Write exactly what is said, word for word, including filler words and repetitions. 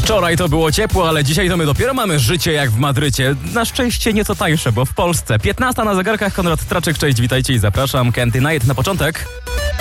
Wczoraj to było ciepło, ale dzisiaj to my dopiero mamy życie jak w Madrycie. Na szczęście nieco tańsze, bo w Polsce. piętnasta na zegarkach, Konrad Traczyk, cześć, witajcie i zapraszam. Candy Night na początek.